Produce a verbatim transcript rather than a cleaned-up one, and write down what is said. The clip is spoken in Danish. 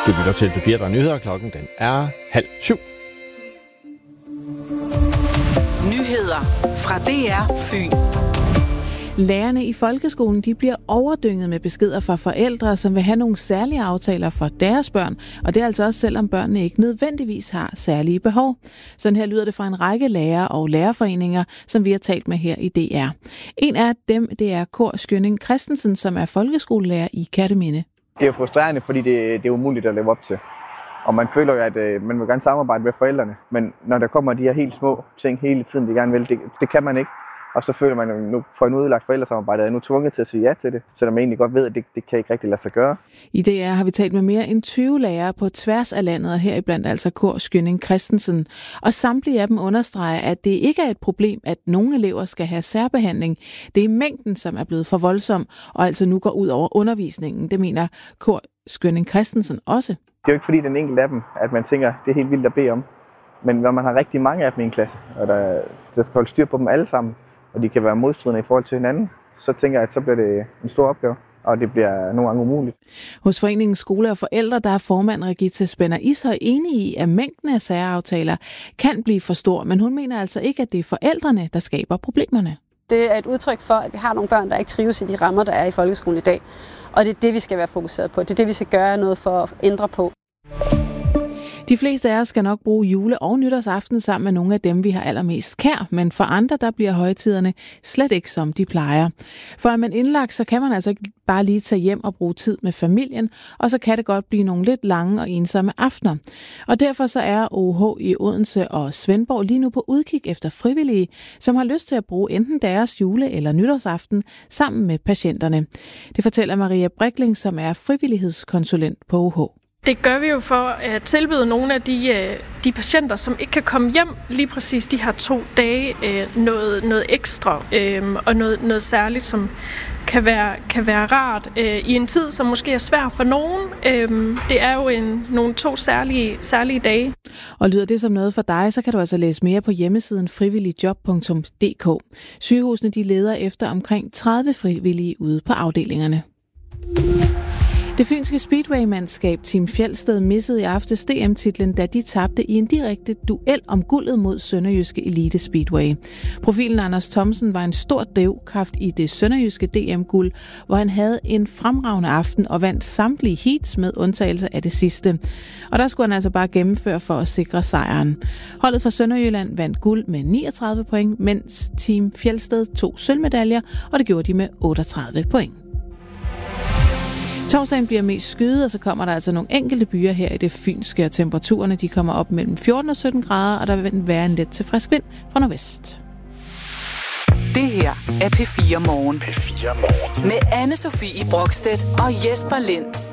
Du lytter til P fire, der er nyheder. Klokken den er halv syv. Nyheder fra D R Fyn. Lærerne i folkeskolen de bliver overdynget med beskeder fra forældre, som vil have nogle særlige aftaler for deres børn, og det er altså også selvom børnene ikke nødvendigvis har særlige behov. Sådan her lyder det fra en række lærere og lærerforeninger, som vi har talt med her i D R. En af dem, det er Kor Skjønning Christensen, som er folkeskolelærer i Kerteminde. Det er jo frustrerende, fordi det, det er umuligt at leve op til. Og man føler jo, at øh, man vil gerne samarbejde med forældrene, men når der kommer de her helt små ting hele tiden, de gerne vil, det, det kan man ikke. Og så føler man jo, nu for en udlagt forældresamarbejde, er nu tvunget til at sige ja til det, selvom man egentlig godt ved, at det, det kan ikke rigtig lade sig gøre. I D R har vi talt med mere end tyve lærere på tværs af landet, og heriblandt altså Kor Skjønning Christensen. Og samtlige af dem understreger, at det ikke er et problem, at nogle elever skal have særbehandling. Det er mængden, som er blevet for voldsom, og altså nu går ud over undervisningen. Det mener Kor Skjønning Christensen også. Det er jo ikke fordi, den enkelte af dem, at man tænker, det er helt vildt at bede om. Men når man har rigtig mange af dem i en klasse, og der, der skal holde styr på dem alle sammen, og de kan være modstridende i forhold til hinanden, så tænker jeg, at så bliver det en stor opgave, og det bliver nogle gange umuligt. Hos Foreningen Skole og Forældre, der er formand Regitza Spænder Ishøj enig i, at mængden af særaftaler kan blive for stor, men hun mener altså ikke, at det er forældrene, der skaber problemerne. Det er et udtryk for, at vi har nogle børn, der ikke trives i de rammer, der er i folkeskolen i dag. Og det er det, vi skal være fokuseret på. Det er det, vi skal gøre noget for at ændre på. De fleste af os skal nok bruge jule- og nytårsaften sammen med nogle af dem, vi har allermest kær, men for andre, der bliver højtiderne slet ikke som de plejer. For er man indlagt, så kan man altså ikke bare lige tage hjem og bruge tid med familien, og så kan det godt blive nogle lidt lange og ensomme aftener. Og derfor så er O H i Odense og Svendborg lige nu på udkig efter frivillige, som har lyst til at bruge enten deres jule- eller nytårsaften sammen med patienterne. Det fortæller Maria Brikling, som er frivillighedskonsulent på O H. Det gør vi jo for at tilbyde nogle af de, de patienter, som ikke kan komme hjem lige præcis de her to dage, noget, noget ekstra og noget, noget særligt, som kan være, kan være rart i en tid, som måske er svær for nogen. Det er jo en, nogle to særlige, særlige dage. Og lyder det som noget for dig, så kan du altså læse mere på hjemmesiden frivilligjob punktum d k. Sygehusene de leder efter omkring tredive frivillige ude på afdelingerne. Det fynske speedway-mandskab Team Fjelsted missede i aftes D M-titlen, da de tabte i en direkte duel om guldet mod Sønderjyske Elite Speedway. Profilen Anders Thomsen var en stor drivkraft i det sønderjyske D M-guld, hvor han havde en fremragende aften og vandt samtlige heats med undtagelse af det sidste. Og der skulle han altså bare gennemføre for at sikre sejren. Holdet fra Sønderjylland vandt guld med niogtredive point, mens Team Fjelsted tog sølvmedaljer, og det gjorde de med otteogtredive point. Torsdagen bliver mest skyet, og så kommer der altså nogle enkelte byer her i det fynske, og temperaturerne de kommer op mellem fjorten og sytten grader, og der vil være en let til frisk vind fra nordvest. Det her er P fire Morgen. P fire Morgen. Med Anne Sofie Brokstedt og Jesper Lind.